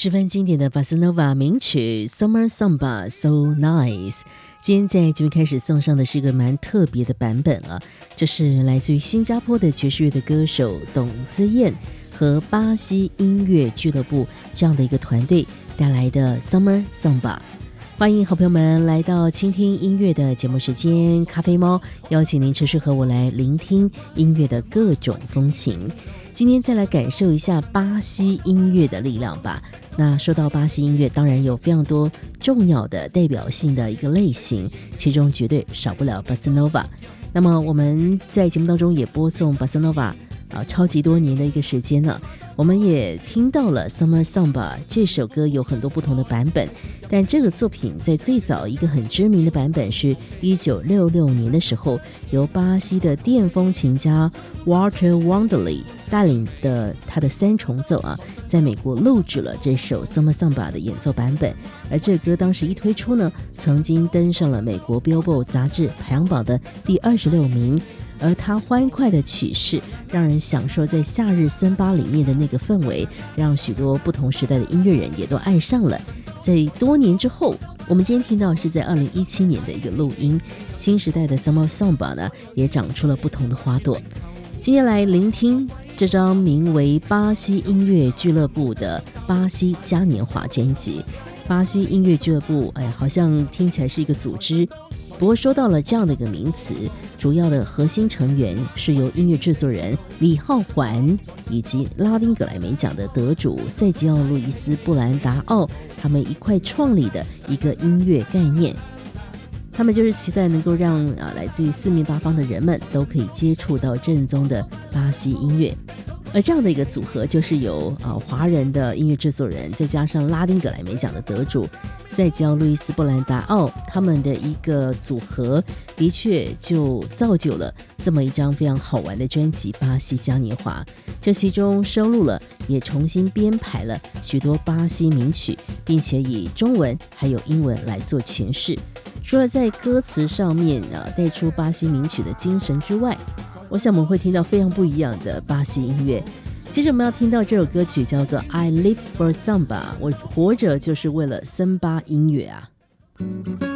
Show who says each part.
Speaker 1: 十分经典的 Bossa Nova 名曲 Summer Samba So Nice。 今天在节目开始送上的是一个蛮特别的版本啊，这是来自于新加坡的爵士乐的歌手董姿燕和巴西音乐俱乐部这样的一个团队带来的 Summer Samba。 欢迎好朋友们来到倾听音乐的节目时间，咖啡猫邀请您持续和我来聆听音乐的各种风情。今天再来感受一下巴西音乐的力量吧。那说到巴西音乐，当然有非常多重要的代表性的一个类型，其中绝对少不了 Bossa Nova。 那么我们在节目当中也播送 Bossa Nova超级多年的一个时间了，我们也听到了 Summer Samba 这首歌有很多不同的版本，但这个作品在最早一个很知名的版本是1966年的时候，由巴西的电风琴家 Walter Wanderley 带领的他的三重奏在美国录制了这首 Summer Samba 的演奏版本。而这歌当时一推出呢，曾经登上了美国 Billboard 杂志排行榜的第26名。而它欢快的曲式让人享受在夏日森巴里面的那个氛围，让许多不同时代的音乐人也都爱上了。在多年之后，我们今天听到是在2017年的一个录音，新时代的 Summer Samba 呢也长出了不同的花朵。今天来聆听这张名为巴西音乐俱乐部的巴西嘉年华专辑。巴西音乐俱乐部好像听起来是一个组织，不过说到了这样的一个名词，主要的核心成员是由音乐制作人李浩环以及拉丁格莱美奖的得主塞吉奥·路易斯·布兰达奥他们一块创立的一个音乐概念。他们就是期待能够让来自于四面八方的人们都可以接触到正宗的巴西音乐。而这样的一个组合就是由华人的音乐制作人，再加上拉丁格莱美奖的得主塞吉奥·路易斯·布兰达奥他们的一个组合，的确就造就了这么一张非常好玩的专辑《巴西嘉年华》。这其中收录了也重新编排了许多巴西名曲，并且以中文还有英文来做诠释。除了在歌词上面带出巴西名曲的精神之外，我想我们会听到非常不一样的巴西音乐。接着我们要听到这首歌曲叫做 I Live for Samba， 我活着就是为了森巴音乐